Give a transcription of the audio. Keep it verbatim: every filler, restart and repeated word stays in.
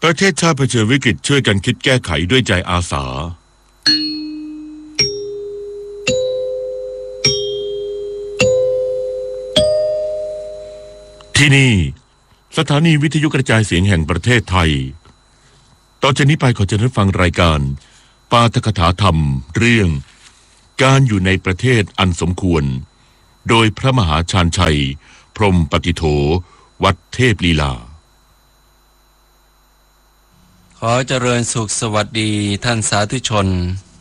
ประเทศชาติเผชิญวิกฤตช่วยกันคิดแก้ไขด้วยใจอาสาที่นี่สถานีวิทยุกระจายเสียงแห่งประเทศไทยต่อจากนี้ไปขอเชิญท่านฟังรายการปาฐกถาธรรมเรื่องการอยู่ในประเทศอันสมควรโดยพระมหาชาญชัยพรหมปฏิโฐวัดเทพลีลาขอเจริญสุขสวัสดีท่านสาธุชน